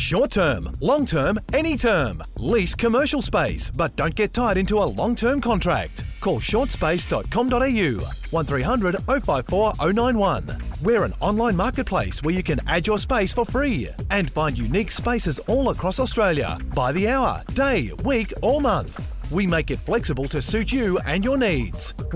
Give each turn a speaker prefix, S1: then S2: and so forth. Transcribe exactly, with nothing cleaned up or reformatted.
S1: Short term, long term, any term. Lease commercial space, but don't get tied into a long-term contract. Call short space dot com dot a u, one three hundred oh five four oh nine one. We're an online marketplace where you can add your space for free and find unique spaces all across Australia by the hour, day, week or month. We make it flexible to suit you and your needs.